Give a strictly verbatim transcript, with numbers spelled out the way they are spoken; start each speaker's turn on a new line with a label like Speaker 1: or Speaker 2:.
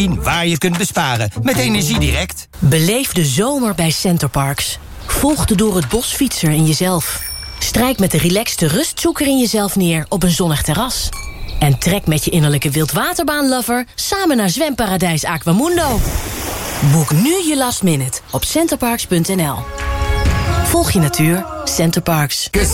Speaker 1: waar je kunt besparen met Energiedirect.
Speaker 2: Beleef de zomer bij Centerparks. Volg de door het bos fietser in jezelf. Strijk met de relaxte rustzoeker in jezelf neer op een zonnig terras. En trek met je innerlijke wildwaterbaanlover samen naar zwemparadijs Aquamundo. Boek nu je last minute op centerparks punt n l. Volg je natuur, Centerparks.